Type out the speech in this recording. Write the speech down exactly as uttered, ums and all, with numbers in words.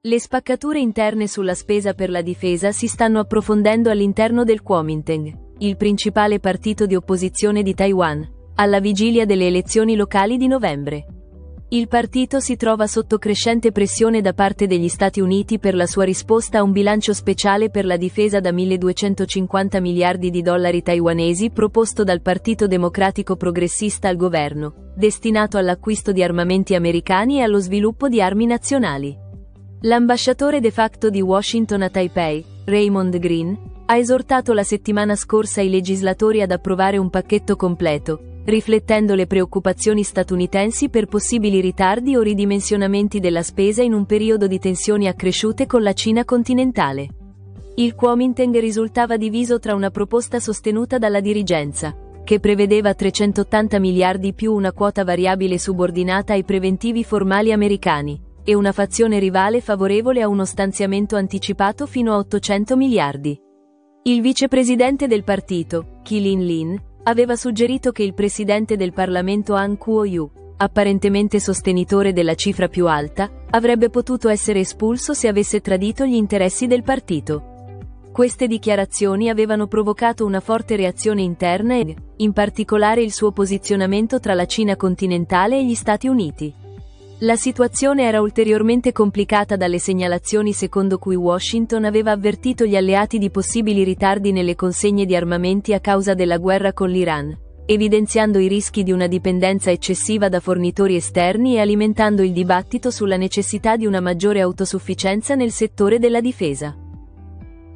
Le spaccature interne sulla spesa per la difesa si stanno approfondendo all'interno del Kuomintang, il principale partito di opposizione di Taiwan, alla vigilia delle elezioni locali di novembre. Il partito si trova sotto crescente pressione da parte degli Stati Uniti per la sua risposta a un bilancio speciale per la difesa da milleduecentocinquanta miliardi di dollari taiwanesi proposto dal Partito Democratico Progressista al governo, destinato all'acquisto di armamenti americani e allo sviluppo di armi nazionali. L'ambasciatore de facto di Washington a Taipei, Raymond Green, ha esortato la settimana scorsa i legislatori ad approvare un pacchetto completo, riflettendo le preoccupazioni statunitensi per possibili ritardi o ridimensionamenti della spesa in un periodo di tensioni accresciute con la Cina continentale. Il Kuomintang risultava diviso tra una proposta sostenuta dalla dirigenza, che prevedeva trecentottanta miliardi più una quota variabile subordinata ai preventivi formali americani, e una fazione rivale favorevole a uno stanziamento anticipato fino a ottocento miliardi. Il vicepresidente del partito, Kilin Lin, aveva suggerito che il presidente del Parlamento Han Kuo-yu, apparentemente sostenitore della cifra più alta, avrebbe potuto essere espulso se avesse tradito gli interessi del partito. Queste dichiarazioni avevano provocato una forte reazione interna e, in particolare, il suo posizionamento tra la Cina continentale e gli Stati Uniti. La situazione era ulteriormente complicata dalle segnalazioni secondo cui Washington aveva avvertito gli alleati di possibili ritardi nelle consegne di armamenti a causa della guerra con l'Iran, evidenziando i rischi di una dipendenza eccessiva da fornitori esterni e alimentando il dibattito sulla necessità di una maggiore autosufficienza nel settore della difesa.